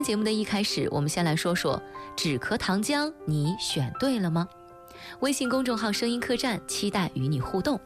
节目的一开始，我们先来说说止咳糖浆，你选对了吗？微信公众号声音客栈期待与你互动。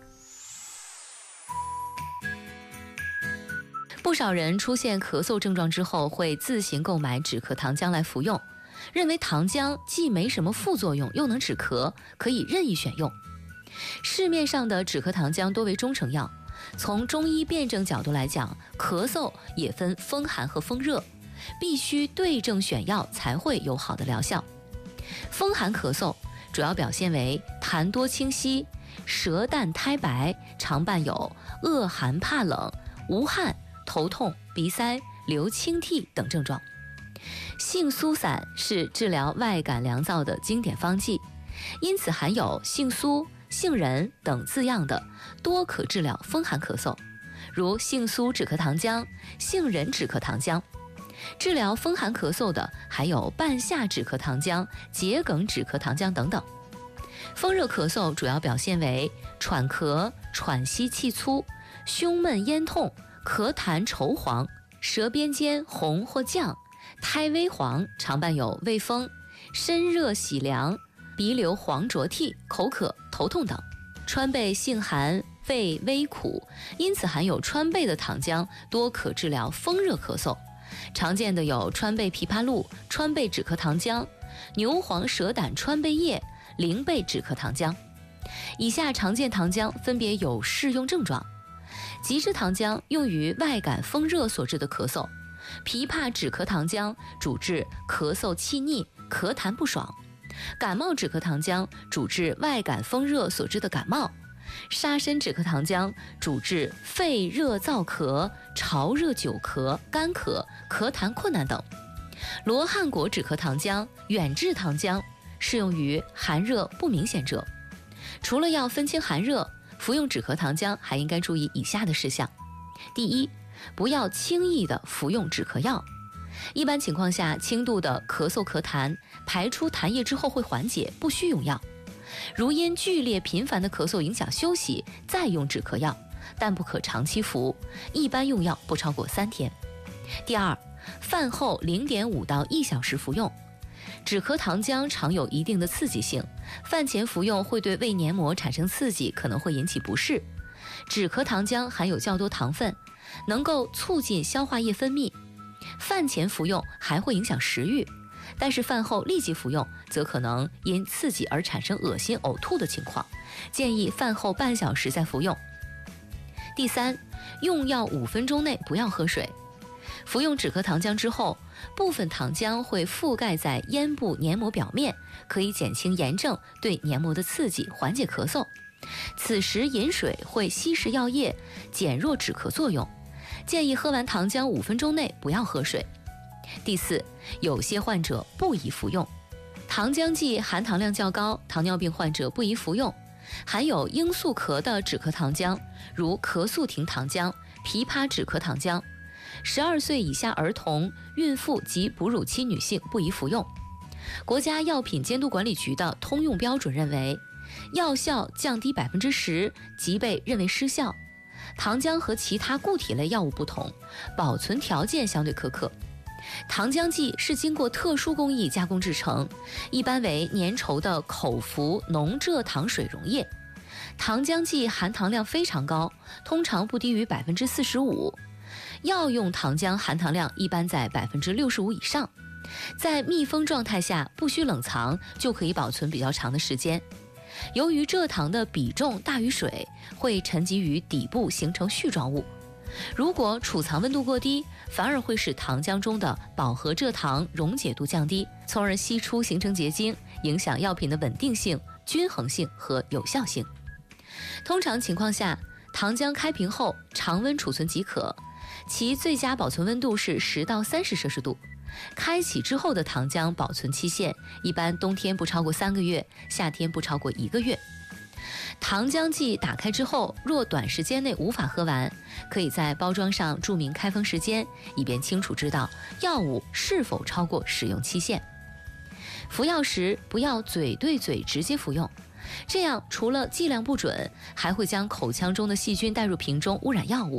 不少人出现咳嗽症状之后，会自行购买止咳糖浆来服用，认为糖浆既没什么副作用，又能止咳，可以任意选用。市面上的止咳糖浆多为中成药，从中医辩证角度来讲，咳嗽也分风寒和风热，必须对症选药才会有好的疗效。风寒咳嗽主要表现为痰多清稀、舌淡苔白，常伴有恶寒怕冷、无汗、头痛、鼻塞、流清涕等症状。杏苏散是治疗外感凉燥的经典方剂，因此含有杏苏、杏仁等字样的多可治疗风寒咳嗽，如杏苏止咳糖浆、杏仁止咳糖浆。治疗风寒咳嗽的还有半夏止咳糖浆、桔梗止咳糖浆等等。风热咳嗽主要表现为喘咳、喘息气粗、胸闷咽痛、咳痰稠黄、舌边尖红或绛、苔微黄，常伴有畏风、身热喜凉、鼻流黄浊涕、口渴、头痛等。川贝性寒，味微苦，因此含有川贝的糖浆多可治疗风热咳嗽。常见的有川贝枇杷露、川贝止咳糖浆、牛黄蛇胆川贝叶、灵贝止咳糖浆。以下常见糖浆分别有适用症状。吉之糖浆用于外感风热所致的咳嗽，枇杷止咳糖浆主治咳嗽气逆、咳痰不爽，感冒止咳糖浆主治外感风热所致的感冒，沙参止咳糖浆主治肺热燥咳、潮热久咳、干咳、咳痰困难等。罗汉果止咳糖浆、远志糖浆适用于寒热不明显者。除了要分清寒热，服用止咳糖浆还应该注意以下的事项。第一，不要轻易的服用止咳药。一般情况下，轻度的咳嗽咳痰排出痰液之后会缓解，不需用药。如因剧烈频繁的咳嗽影响休息，再用止咳药，但不可长期服，一般用药不超过3天。第二，饭后0.5到1小时服用。止咳糖浆常有一定的刺激性，饭前服用会对胃黏膜产生刺激，可能会引起不适。止咳糖浆含有较多糖分，能够促进消化液分泌，饭前服用还会影响食欲，但是饭后立即服用则可能因刺激而产生恶心呕吐的情况，建议饭后半小时再服用。第三，用药5分钟内不要喝水。服用止咳糖浆之后，部分糖浆会覆盖在咽部黏膜表面，可以减轻炎症对黏膜的刺激，缓解咳嗽。此时饮水会稀释药液，减弱止咳作用，建议喝完糖浆5分钟内不要喝水。第四，有些患者不宜服用糖浆剂，含糖量较高，糖尿病患者不宜服用。含有罂粟壳的止咳糖浆，如咳速停糖浆、枇杷止咳糖浆，12岁以下儿童、孕妇及哺乳期女性不宜服用。国家药品监督管理局的通用标准认为，药效降低10%即被认为失效。糖浆和其他固体类药物不同，保存条件相对苛刻。糖浆剂是经过特殊工艺加工制成，一般为粘稠的口服浓蔗糖水溶液。糖浆剂含糖量非常高，通常不低于45%。药用糖浆含糖量一般在65%以上，在密封状态下不需冷藏就可以保存比较长的时间。由于蔗糖的比重大于水，会沉积于底部形成絮状物。如果储藏温度过低，反而会使糖浆中的饱和蔗糖溶解度降低，从而析出形成结晶，影响药品的稳定性、均衡性和有效性。通常情况下，糖浆开瓶后常温储存即可，其最佳保存温度是10到30摄氏度。开启之后的糖浆保存期限一般冬天不超过3个月，夏天不超过1个月。糖浆剂打开之后，若短时间内无法喝完，可以在包装上注明开封时间，以便清楚知道药物是否超过使用期限。服药时不要嘴对嘴直接服用，这样除了剂量不准，还会将口腔中的细菌带入瓶中，污染药物。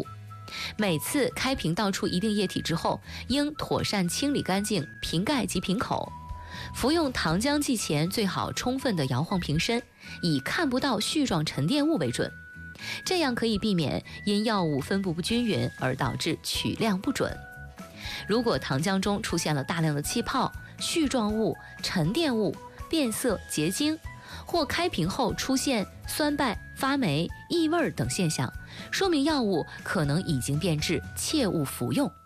每次开瓶倒出一定液体之后，应妥善清理干净瓶盖及瓶口。服用糖浆剂前，最好充分地摇晃瓶身，以看不到絮状沉淀物为准，这样可以避免因药物分布不均匀而导致取量不准。如果糖浆中出现了大量的气泡、絮状物、沉淀物、变色、结晶，或开瓶后出现酸败、发霉、异味等现象，说明药物可能已经变质，切勿服用。